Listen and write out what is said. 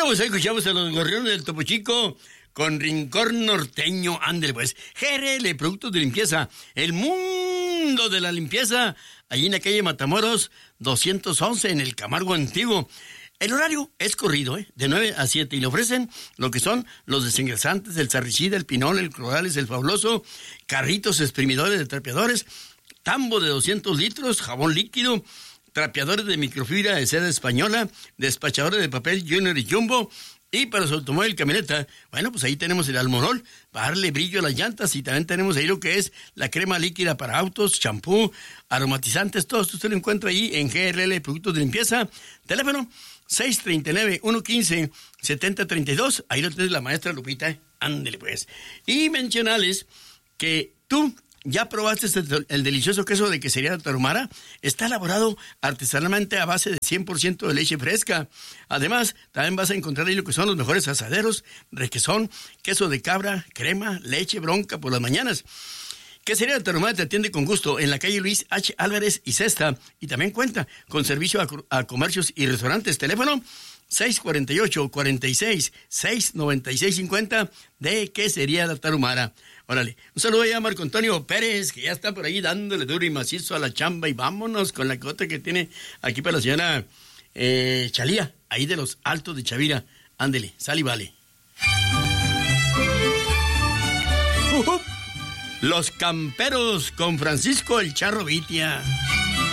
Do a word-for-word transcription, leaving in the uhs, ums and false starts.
Bueno, pues escuchamos a los Gorriones del Topo Chico con Rincón Norteño. Ándale, pues. G R L, productos de limpieza. El mundo de la limpieza. Allí en la calle Matamoros, doscientos once, en el Camargo Antiguo. El horario es corrido, ¿eh? De nueve a siete. Y le ofrecen lo que son los desengrasantes, el sarricida, el pinol, el clorales, el fabuloso, carritos exprimidores de trapeadores, tambo de doscientos litros, jabón líquido, trapeadores de microfibra de seda española, despachadores de papel Junior y Jumbo. Y para su automóvil y camioneta, bueno, pues ahí tenemos el Almorol para darle brillo a las llantas. Y también tenemos ahí lo que es la crema líquida para autos, champú, aromatizantes. Todo esto usted lo encuentra ahí en G R L, productos de limpieza. Teléfono seis tres nueve, uno uno cinco, siete cero tres dos. Ahí lo tiene la maestra Lupita. ¿eh? Ándele pues. Y mencionarles que tú ya probaste este, el delicioso queso de quesería de Tarahumara. Está elaborado artesanalmente a base de cien por ciento de leche fresca. Además, también vas a encontrar ahí lo que son los mejores asaderos, requesón, queso de cabra, crema, leche bronca por las mañanas. Quesería de Tarahumara te atiende con gusto en la calle Luis H. Álvarez y Cesta. Y también cuenta con servicio a, a comercios y restaurantes. Teléfono seis cuatro ocho, cuatro seis, seis nueve seis cinco cero de Quesería de Tarahumara. Órale, un saludo allá a Marco Antonio Pérez, que ya está por ahí dándole duro y macizo a la chamba. Y vámonos con la cota que tiene aquí para la señora eh, Chalía, ahí de los Altos de Chavira. Ándele, sal y vale. Uh-huh. Los Camperos con Francisco el Charro Vitia.